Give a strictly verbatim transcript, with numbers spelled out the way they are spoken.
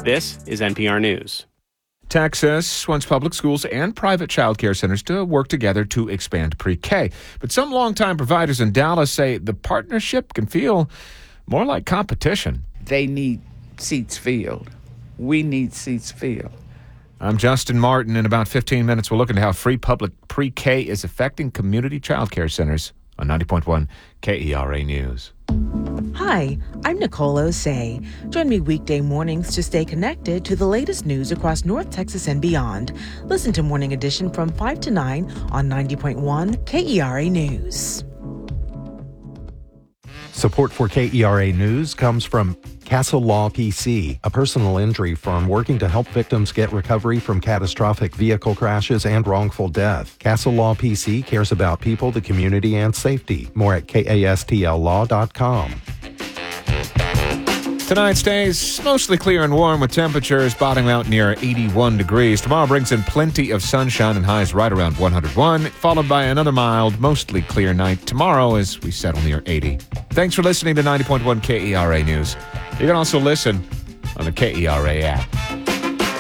This is N P R News. Texas wants public schools and private child care centers to work together to expand pre-K. But some longtime providers in Dallas say the partnership can feel more like competition. They need seats filled. We need seats filled. I'm Justin Martin. In about fifteen minutes, we'll look into how free public pre-K is affecting community child care centers on ninety point one K E R A News. Hi, I'm Nicole Osei. Join me weekday mornings to stay connected to the latest news across North Texas and beyond. Listen to Morning Edition from five to nine on ninety point one K E R A News. Support for K E R A News comes from Castle Law P C, a personal injury firm working to help victims get recovery from catastrophic vehicle crashes and wrongful death. Castle Law P C cares about people, the community, and safety. More at kastl law dot com. Tonight stays mostly clear and warm with temperatures bottoming out near eighty-one degrees. Tomorrow brings in plenty of sunshine and highs right around one hundred one, followed by another mild, mostly clear night tomorrow as we settle near eighty. Thanks for listening to ninety point one K E R A News. You can also listen on the K E R A app.